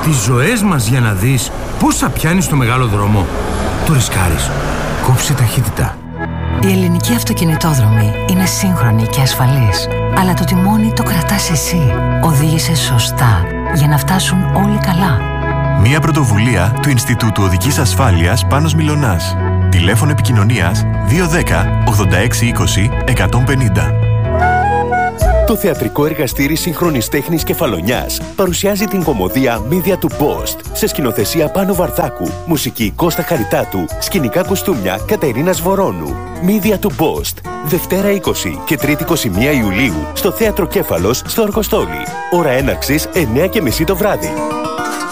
τις ζωές μας για να δεις πόσα πιάνεις στο μεγάλο δρόμο. Το ρισκάρεις. Κόψε ταχύτητα. Η ελληνική αυτοκινητόδρομη είναι σύγχρονη και ασφαλής. Αλλά το τιμόνι το κρατάς εσύ. Οδήγησε σωστά για να φτάσουν όλοι καλά. Μια πρωτοβουλία του Ινστιτούτου Οδικής Ασφάλειας Πάνος Μιλωνάς. Τηλέφωνο επικοινωνίας 210 86 20 150. Το θεατρικό εργαστήρι σύγχρονης τέχνης Κεφαλονιάς παρουσιάζει την κωμωδία Μύδια του Post σε σκηνοθεσία Πάνου Βαρδάκου, μουσική Κώστα Χαριτάτου, σκηνικά κοστούμια Κατερίνας Βορώνου. Μύδια του Post, Δευτέρα 20 και Τρίτη 21 Ιουλίου στο Θέατρο Κέφαλος στο Αργοστόλι. Ώρα έναρξης 9:30 το βράδυ.